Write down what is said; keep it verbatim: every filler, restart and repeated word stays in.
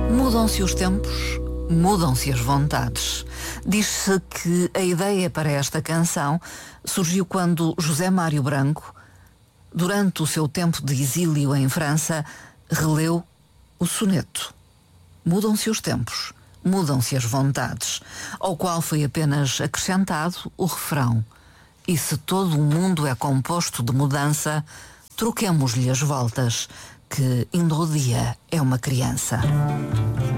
Mudam-se os tempos, mudam-se as vontades. Diz-se que a ideia para esta canção surgiu quando José Mário Branco, durante o seu tempo de exílio em França, releu o soneto. Mudam-se os tempos, mudam-se as vontades, ao qual foi apenas acrescentado o refrão: e se todo o mundo é composto de mudança, troquemos-lhe as voltas, que ainda o dia é uma criança.